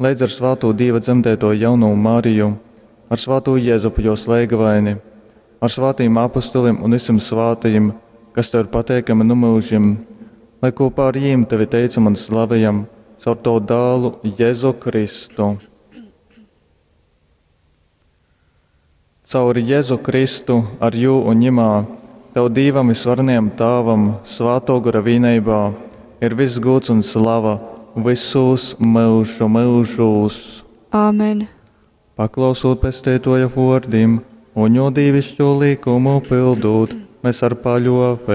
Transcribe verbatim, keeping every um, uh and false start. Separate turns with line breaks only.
Leidz ar svāto Dieva dzemdēto jauno Mariju, ar svāto Jēzupu jo slaigavaini, ar svātīm apostoliem un visiem svātajiem, kas tev ir pateikami nu mūžiem, lai kopā ar jiem tevi teicam un slavējam, caur to dālu Jēzu Kristu. Caur Jēzu Kristu ar jū un ņemā, tev Dīvam visvarniem tāvam, svāto gara vienībā, ir viss gods un slava, visus mūžu mūžus.
Āmen.
Paklausot pestētoja vārdiem un jo dīvišķo likumu pildot, mēs ar paļovu